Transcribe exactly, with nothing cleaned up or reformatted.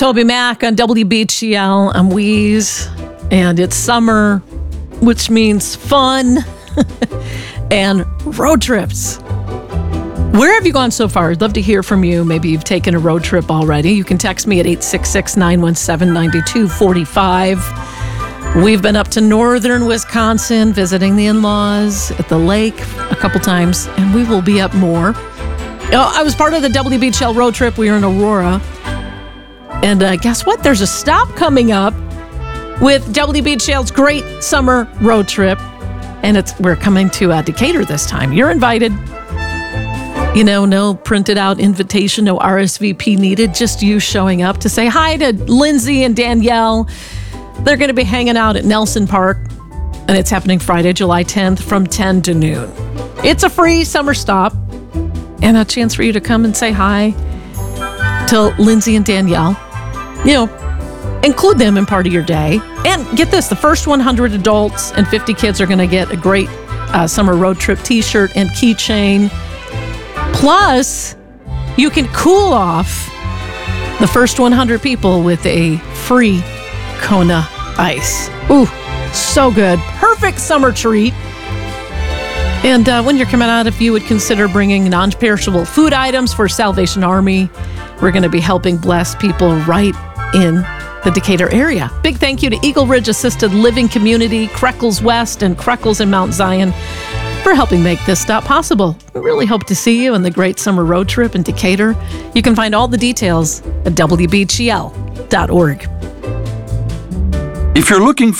Toby Mac on W B G L. I'm Wheeze, and it's summer, which means fun and road trips. Where have you gone so far? I'd love to hear from you. Maybe you've taken a road trip already. You can text me at eight six six, nine one seven, nine two four five. We've been up to northern Wisconsin visiting the in-laws at the lake a couple times, and we will be up more. Oh, I was part of the W B G L road trip. We were in Aurora. And uh, guess what? There's a stop coming up with W B G L's great summer road trip. And it's we're coming to uh, Decatur this time. You're invited. You know, no printed out invitation, no R S V P needed. Just you showing up to say hi to Lindsay and Danielle. They're going to be hanging out at Nelson Park. And it's happening Friday, July tenth from ten to noon. It's a free summer stop. And a chance for you to come and say hi to Lindsay and Danielle. You know, include them in part of your day. And get this, the first one hundred adults and fifty kids are going to get a great uh, summer road trip t-shirt and keychain. Plus, you can cool off the first one hundred people with a free Kona ice. Ooh, so good. Perfect summer treat. And uh, when you're coming out, if you would consider bringing non-perishable food items for Salvation Army, we're going to be helping bless people right in the Decatur area. Big thank you to Eagle Ridge Assisted Living Community, Creckles West, and Creckles in Mount Zion for helping make this stop possible. We really hope to see you in the great summer road trip in Decatur. You can find all the details at W B G L dot org. If you're looking